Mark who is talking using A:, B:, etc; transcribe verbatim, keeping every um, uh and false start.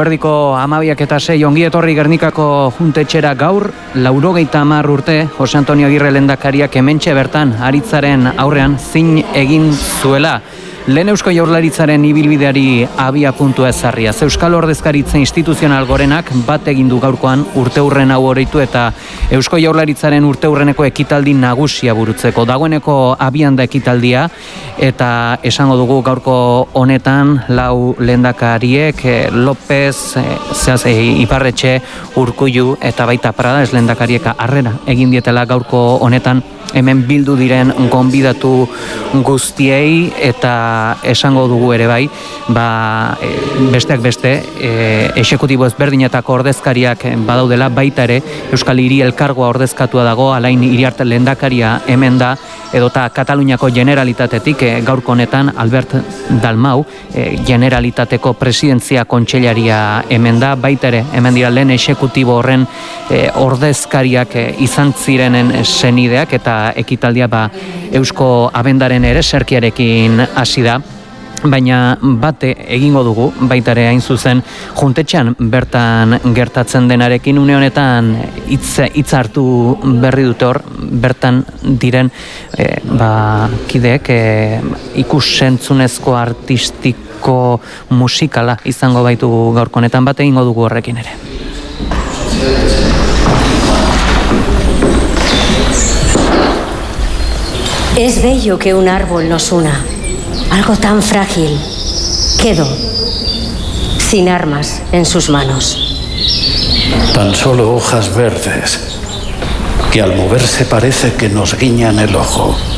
A: Eguerdiko hamabiak eta sei ongi etorri Gernikako juntetxera gaur, laurogeita hamar urte Jose Antonio Agirre lehendakariak hementxe bertan aritzaren aurrean zin egin zuela. Lehen Eusko Jaurlaritzaren ibilbideari abia puntua ezarriaz. Euskal Ordezkaritza Instituzional Gorenak bat egin du gaurkoan urteurren hau oroitu eta Eusko Jaurlaritzaren urteurreneko ekitaldi nagusia burutzeko. Dagoeneko abian da ekitaldia eta esango dugu gaurko honetan lau lehendakariek López, zehaz, Iparretxe, Urkullu eta baita Prada ez lehendakarieka harrera egin dietela gaurko honetan hemen bildu diren gonbidatu guztiei eta esango dugu ere bai, ba, e, besteak beste, e, exekutibo ezberdinetako ordezkariak badaudela, baita ere Euskal Hiri Elkargoa ordezkatua dago, Alain Iriarte lehendakaria hemen da, edota Kataluniako Generalitatetik e, gaurko honetan Albert Dalmau, e, Generalitateko presidentzia kontseilaria hemen da, baita ere hemen dira lehen exekutibo horren e, ordezkariak e, izan zirenen senideak eta ekitaldia ba, Eusko Abendaren ere serkiarekin hasi da, baina bate egingo dugu, baita ere hain zuzen juntetxean bertan gertatzen denarekin une honetan hitz hitz hartu berri dute hor, bertan diren e, ba, kideek e, ikusentzunezko artistiko musikala izango baitu gaurko honetan, bate egingo dugu horrekin ere.
B: Es bello que un árbol nos una, algo tan frágil. Quedó sin armas en sus manos.
C: Tan solo hojas verdes, que al moverse parece que nos guiñan el ojo.